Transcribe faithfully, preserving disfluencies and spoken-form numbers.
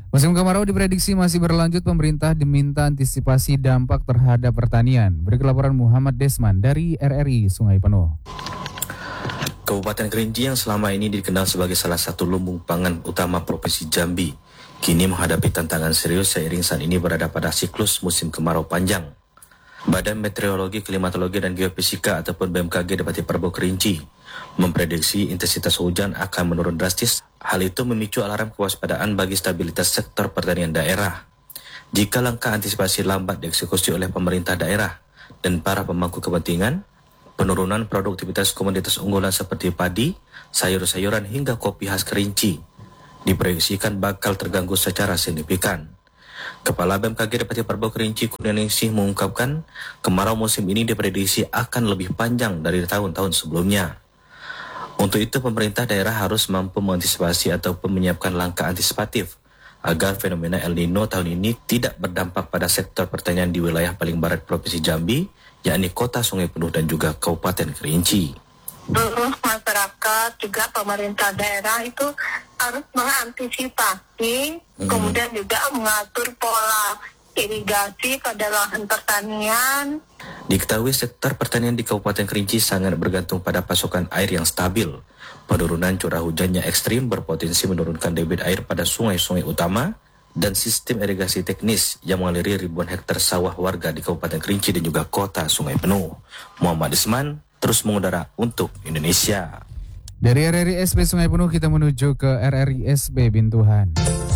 Musim kemarau diprediksi masih berlanjut. Pemerintah diminta antisipasi dampak terhadap pertanian. Berikut laporan Muhammad Desman dari R R I Sungai Penuh. Kabupaten Kerinci yang selama ini dikenal sebagai salah satu lumbung pangan utama Provinsi Jambi, kini menghadapi tantangan serius seiring saat ini berada pada siklus musim kemarau panjang. Badan Meteorologi, Klimatologi, dan Geofisika ataupun B M K G Dapati Perbo Kerinci memprediksi intensitas hujan akan menurun drastis. Hal itu memicu alarm kewaspadaan bagi stabilitas sektor pertanian daerah. Jika langkah antisipasi lambat dieksekusi oleh pemerintah daerah dan para pemangku kepentingan, penurunan produktivitas komoditas unggulan seperti padi, sayur-sayuran hingga kopi khas Kerinci diproyeksikan bakal terganggu secara signifikan. Kepala B M K G Dapati Perbo Kerinci Kurnianingsih mengungkapkan, kemarau musim ini diprediksi akan lebih panjang dari tahun-tahun sebelumnya. Untuk itu pemerintah daerah harus mampu mengantisipasi ataupun menyiapkan langkah antisipatif agar fenomena El Nino tahun ini tidak berdampak pada sektor pertanian di wilayah paling barat Provinsi Jambi, yakni Kota Sungai Penuh dan juga Kabupaten Kerinci. Seluruh masyarakat juga pemerintah daerah itu harus mengantisipasi, hmm. kemudian juga mengatur pola irigasi pada lahan pertanian. Diketahui sektor pertanian di Kabupaten Kerinci sangat bergantung pada pasokan air yang stabil. Penurunan curah hujannya ekstrim berpotensi menurunkan debit air pada sungai-sungai utama dan sistem irigasi teknis yang mengaliri ribuan hektar sawah warga di Kabupaten Kerinci dan juga Kota Sungai Penuh. Muhammad Isman terus mengudara untuk Indonesia. Dari R R I S B Sungai Penuh kita menuju ke R R I S B Bintuhan.